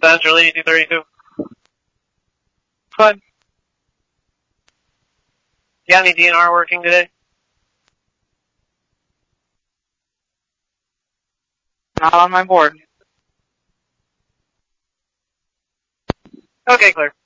Central 8232. Go ahead. You got any DNR working today? Not on my board. Okay, clear.